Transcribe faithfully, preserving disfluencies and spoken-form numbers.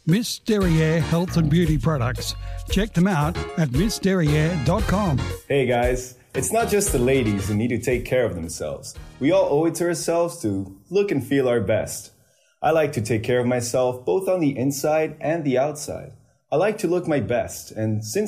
Miss Derriere Health and Beauty Products. Check them out at miss derriere dot com. Hey guys, it's not just the ladies who need to take care of themselves. We all owe it to ourselves to look and feel our best. I like to take care of myself both on the inside and the outside. I like to look my best, and since